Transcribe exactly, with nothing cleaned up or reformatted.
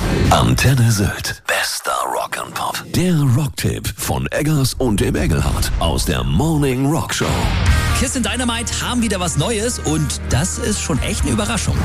Antenne Sylt. Bester Rock'n'Pop. Der Rocktipp von Eggers und dem Engelhardt aus der Morning Rock Show. Kiss in Dynamite haben wieder was Neues und das ist schon echt eine Überraschung.